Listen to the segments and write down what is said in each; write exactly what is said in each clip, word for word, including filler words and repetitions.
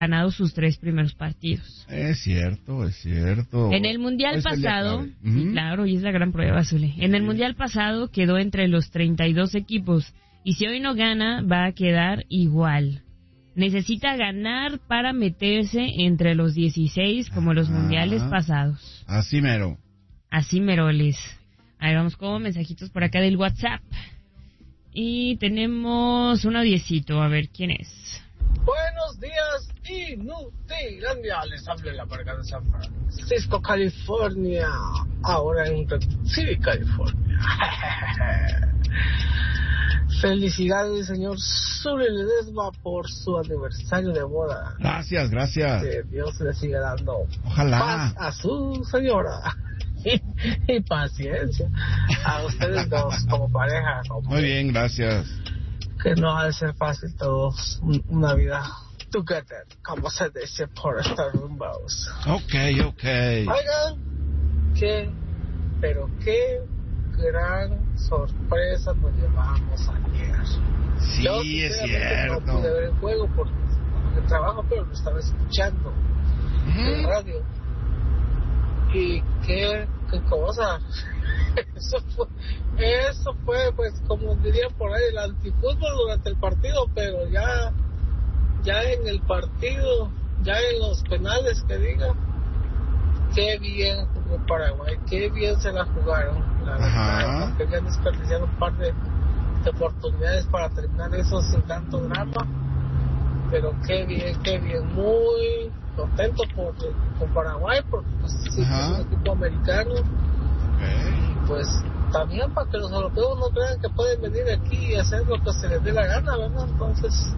ganado sus tres primeros partidos. Es cierto, es cierto. En el Mundial Es el pasado, día sí, clave. claro, y es la gran prueba, Zule. En el Mundial pasado quedó entre los treinta y dos equipos, y si hoy no gana, va a quedar igual. Necesita ganar para meterse entre los dieciséis como los Ajá. mundiales pasados. Así mero. Así meroles. Ahí vamos con mensajitos por acá del WhatsApp. Y tenemos un audiecito, a ver quién es. Buenos días, Inutilandia. Les habla la marca de San Francisco, California. Ahora en City, California. Felicidades, señor Zuli Ledesma, por su aniversario de boda. Gracias, gracias. Que Dios le siga dando Ojalá. paz a su señora. Y, y paciencia a ustedes dos como pareja. Como Muy bien, gracias. Que no ha de ser fácil todos una vida together, como se dice por estos rumbos. Ok, ok. Oigan, que, pero qué gran sorpresa nos llevamos ayer. Sí, Yo, es sinceramente, cierto. no pude ver el juego porque el trabajo, pero lo estaba escuchando en radio. Y qué, qué cosa. Eso fue, eso fue, pues, como dirían por ahí, el antifútbol durante el partido, pero ya, ya en el partido, ya en los penales, que diga, qué bien jugó Paraguay, qué bien se la jugaron, la verdad, que habían desperdiciado un par de, de oportunidades para terminar eso sin tanto drama, pero qué bien, qué bien, muy contento por, con Paraguay, porque pues, sí, es un equipo americano. Y pues también para que los europeos no crean que pueden venir aquí y hacer lo que se les dé la gana, ¿verdad? Entonces,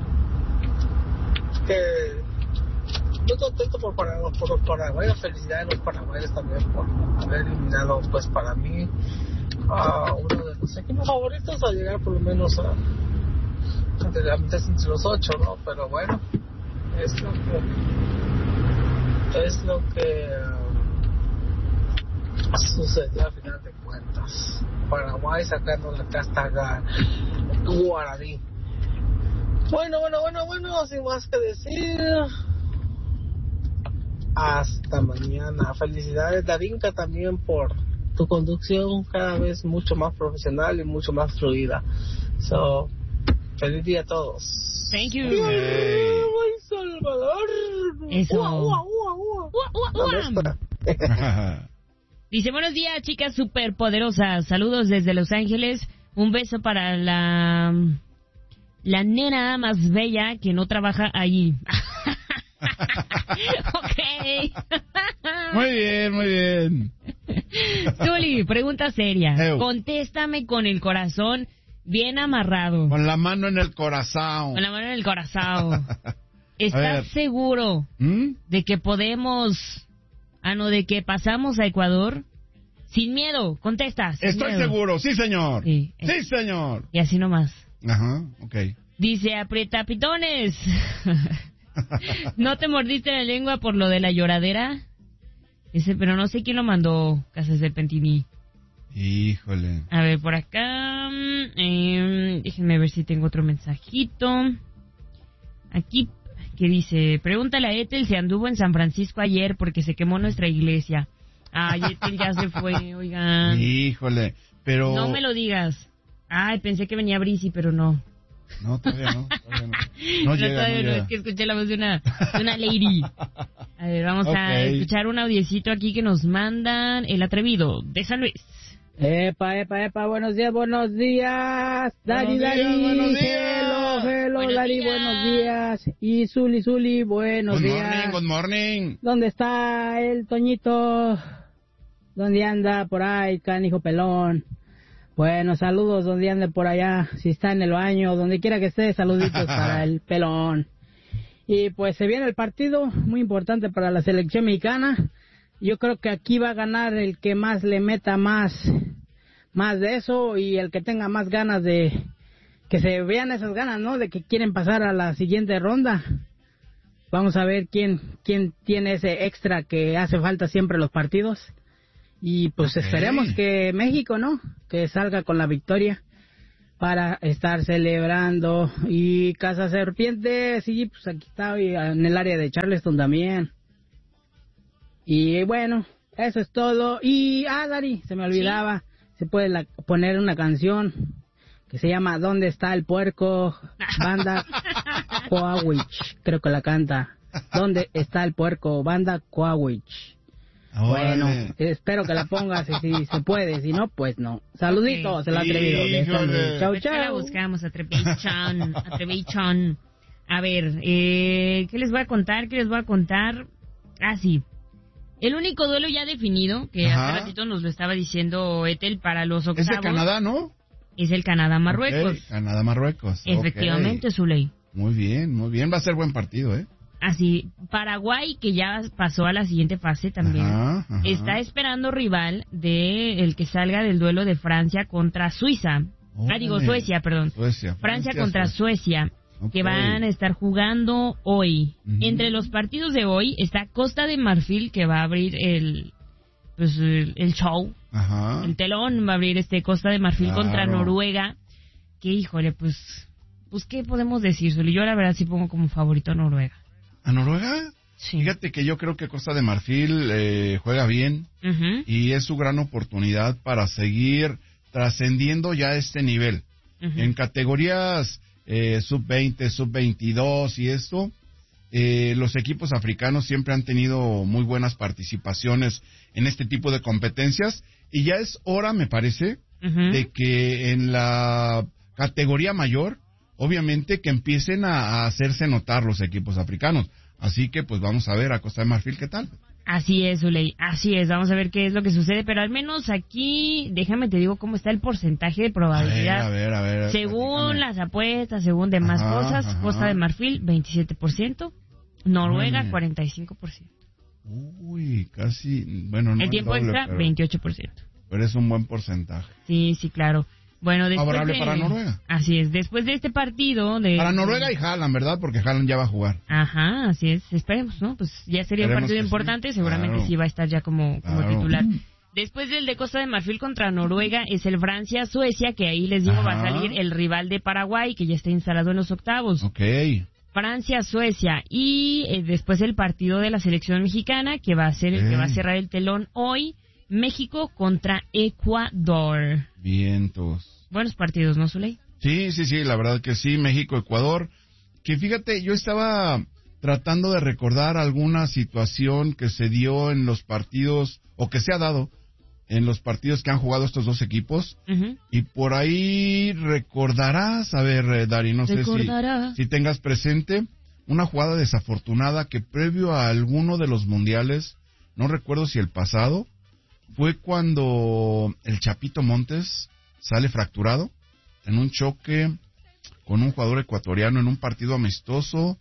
que muy contento por Paraguay, por Paraguay, felicidades a los paraguayos también por haber eliminado, pues para mí, a uno de los equipos favoritos a llegar por lo menos a entre, entre los ocho, ¿no? Pero bueno, es lo que es lo que sucedió a final de cuentas. Paraguay sacando la casta guaraní. Bueno, bueno, bueno, bueno, sin más que decir, hasta mañana. Felicidades, Darinka, también por tu conducción cada vez mucho más profesional y mucho más fluida. So, feliz día a todos. Thank you. Hey. Salvador. Eso. Ua, ua, ua, ua. Ua, ua. Dice, buenos días, chicas superpoderosas. Saludos desde Los Ángeles. Un beso para la la nena más bella que no trabaja allí. Ok. Muy bien, muy bien. Zuli, pregunta seria. Ew. Contéstame con el corazón bien amarrado. Con la mano en el corazón. Con la mano en el corazón. ¿Estás seguro ¿Mm? de que podemos... Ah, no, de que pasamos a Ecuador? Sin miedo, contesta. Sin Estoy miedo. seguro, sí señor. Sí, sí señor. Y así nomás. Ajá, ok. Dice, aprieta pitones. ¿No te mordiste la lengua por lo de la lloradera? Ese, pero no sé quién lo mandó, Casas del Pentini. Híjole. A ver, por acá. Eh, déjenme ver si tengo otro mensajito. Aquí, que dice, pregúntale a Ethel si anduvo en San Francisco ayer porque se quemó nuestra iglesia. Ay, Ethel ya se fue, oigan. Híjole, pero... No me lo digas. Ay, pensé que venía Brisi, pero no. No, todavía no. Todavía no, no, no, llega, todavía no no, llega. es que escuché la voz de una, de una lady. A ver, vamos a Okay. escuchar un audiecito aquí que nos mandan El Atrevido, de San Luis. Epa, epa, epa, buenos días, buenos días. Dari, Buenos días, Dari, buenos días. hello, hello, Buenos Dari, días. buenos días. Y Zuli, Zuli, buenos Good días. morning, good morning. ¿Dónde está el Toñito? ¿Dónde anda por ahí, canijo pelón? Bueno, saludos donde ande por allá, si está en el baño, donde quiera que esté, saluditos para el pelón. Y pues se viene el partido, muy importante para la selección mexicana. Yo creo que aquí va a ganar el que más le meta más, más de eso y el que tenga más ganas de, que se vean esas ganas, ¿no? De que quieren pasar a la siguiente ronda. Vamos a ver quién, quién tiene ese extra que hace falta siempre en los partidos. Y pues Okay. esperemos que México, ¿no? Que salga con la victoria. para estar celebrando. Y Casa Serpiente, sí, pues aquí está, y en el área de Charleston también. Y bueno, eso es todo. Y, ah, Dari, se me olvidaba, ¿sí? Se puede la, poner una canción que se llama ¿Dónde está el puerco? Banda Coawich, creo que la canta. ¿Dónde está el puerco? Banda Coawich. Bueno, espero que la pongas si, si se puede, si no, pues no. Saluditos, okay. Se lo ha atrevido. Chau, chau. La buscamos, atrevichón, atrevichón. A ver, eh, ¿qué les voy a contar? ¿Qué les voy a contar? Ah, sí. El único duelo ya definido, que Ajá. hace ratito nos lo estaba diciendo Ethel, para los octavos. Es el Canadá, ¿no? Es el Canadá-Marruecos. Okay, Canadá-Marruecos. Efectivamente, okay. Zuley. Muy bien, muy bien. Va a ser buen partido, ¿eh? Así, Paraguay, que ya pasó a la siguiente fase también, ajá, ajá. está esperando rival de el que salga del duelo de Francia contra Suiza. Oh, ah, digo, Suecia, perdón. Suecia, Francia, Francia contra Suecia, okay. que van a estar jugando hoy. Uh-huh. Entre los partidos de hoy está Costa de Marfil, que va a abrir el pues el, el show. Ajá. El telón va a abrir este Costa de Marfil claro. contra Noruega. Que, híjole, pues, pues, ¿qué podemos decir? Yo la verdad sí pongo como favorito a Noruega. ¿A Noruega? Sí. Fíjate que yo creo que Costa de Marfil eh, juega bien uh-huh. y es su gran oportunidad para seguir trascendiendo ya este nivel. Uh-huh. En categorías eh, sub veinte, sub veintidós y esto, eh, los equipos africanos siempre han tenido muy buenas participaciones en este tipo de competencias y ya es hora, me parece, uh-huh. de que en la categoría mayor obviamente que empiecen a, a hacerse notar los equipos africanos. Así que pues vamos a ver a Costa de Marfil qué tal. Así es, Uley, así es. Vamos a ver qué es lo que sucede, pero al menos aquí, déjame te digo cómo está el porcentaje de probabilidad. A ver, a ver, a ver. Según las apuestas, según demás ajá, cosas, ajá. Costa de Marfil, veintisiete por ciento, Noruega, Ay. cuarenta y cinco por ciento. Uy, casi, bueno, no el tiempo el doble, extra, pero, veintiocho por ciento. Pero es un buen porcentaje. Sí, sí, claro. Bueno, después favorable de... para Noruega. Así es, después de este partido... de Para Noruega y Haaland, ¿verdad? Porque Haaland ya va a jugar. Ajá, así es, esperemos, ¿no? Pues ya sería Esperemos un partido importante, sí. seguramente claro. sí va a estar ya como, como claro. titular. Después del de Costa de Marfil contra Noruega es el Francia-Suecia, que ahí les digo Ajá. va a salir el rival de Paraguay, que ya está instalado en los octavos. Ok. Francia-Suecia y eh, después el partido de la selección mexicana, que va a ser el eh. que va a cerrar el telón hoy, México contra Ecuador. Vientos. Buenos partidos, ¿no, Zuley? Sí, sí, sí, la verdad que sí, México-Ecuador. Que fíjate, yo estaba tratando de recordar alguna situación que se dio en los partidos, o que se ha dado en los partidos que han jugado estos dos equipos. Uh-huh. Y por ahí recordarás, a ver, eh, Dari, no Recordará. sé si, si tengas presente una jugada desafortunada que previo a alguno de los mundiales, no recuerdo si el pasado, fue cuando el Chapito Montes sale fracturado en un choque con un jugador ecuatoriano en un partido amistoso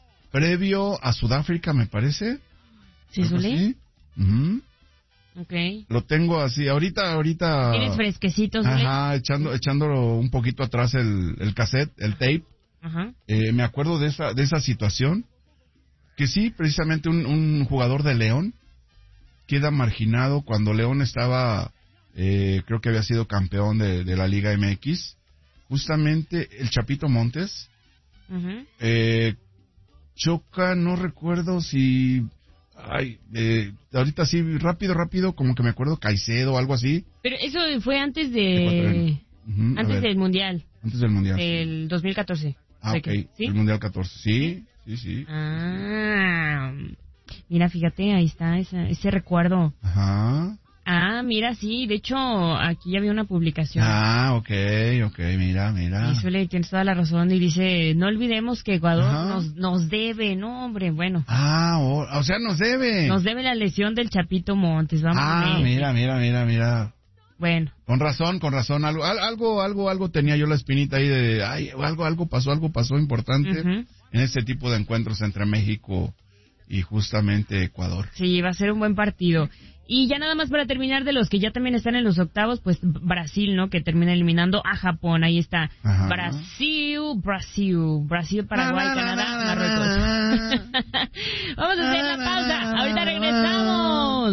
previo a Sudáfrica, me parece. ¿Sí, Zuley? Uh-huh. Okay. Lo tengo así, ahorita, ahorita... ¿Tienes fresquecitos, Zuley? Ajá, echando, echándolo un poquito atrás el, el cassette, el tape. Ajá. Eh, me acuerdo de esa, de esa situación, que sí, precisamente un, un jugador de León queda marginado cuando León estaba... Eh, creo que había sido campeón de, de la Liga M X, justamente el Chapito Montes, uh-huh. eh, choca, no recuerdo si, ay, eh, ahorita sí, rápido, rápido, como que me acuerdo Caicedo o algo así. Pero eso fue antes de, uh-huh, antes del Mundial. Antes del Mundial. Del sí. dos mil catorce. Ah, ok, que, ¿sí? El Mundial catorce, sí, sí, sí. Ah, mira, fíjate, ahí está ese, ese recuerdo. Ajá. Ah, mira, sí, de hecho, aquí ya había una publicación. Ah, ok, ok, mira, mira. Y suele, tienes toda la razón, y dice, no olvidemos que Ecuador nos, nos debe, no, hombre, bueno. Ah, o, o sea, nos debe. Nos debe la lesión del Chapito Montes, vamos ah, a ver. mira, mira, mira, mira. Bueno. Con razón, con razón, algo, algo, algo, algo tenía yo la espinita ahí de, ay, algo, algo pasó, algo pasó importante uh-huh. en este tipo de encuentros entre México y justamente Ecuador. Sí, va a ser un buen partido. Y ya nada más para terminar, de los que ya también están en los octavos, pues Brasil, ¿no? Que termina eliminando a Japón. Ahí está. Ajá. Brasil, Brasil, Brasil, Paraguay, na, na, Canadá, na, na, Marruecos. Na, na, na. Vamos a hacer la pausa. Ahorita regresamos.